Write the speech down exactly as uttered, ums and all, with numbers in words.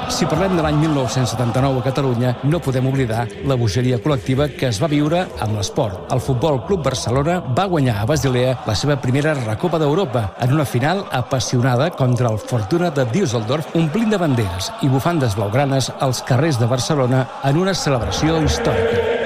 Si parlem de l'any mil nou-cents setanta-nou a Catalunya, no podem oblidar la bogeria col·lectiva que es va viure amb l'esport. El Futbol Club Barcelona va guanyar a Basilea la seva primera Recopa d'Europa en una final apassionada contra el Fortuna de Düsseldorf, omplint de banderes i bufandes blaugranes als carrers de Barcelona en una celebració històrica.